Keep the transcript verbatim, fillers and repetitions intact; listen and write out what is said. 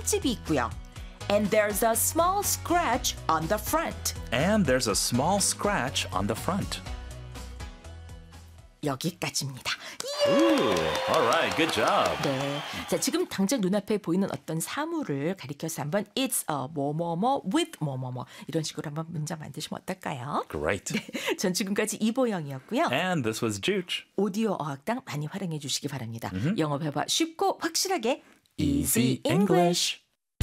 빵집이 있고요. And there's a small scratch on the front. And there's a small scratch on the front. 여기까지입니다. Ooh, all right, good job. 네, 자 지금 당장 눈앞에 보이는 어떤 사물을 가리켜서 한번 It's a 뭐뭐뭐 with 뭐뭐뭐 이런 식으로 한번 문장 만드시면 어떨까요? Great. 네, 전 지금까지 이보영이었고요. And this was Juch. 오디오 어학당 많이 활용해 주시기 바랍니다. Mm-hmm. 영어 회화 쉽고 확실하게 Easy English.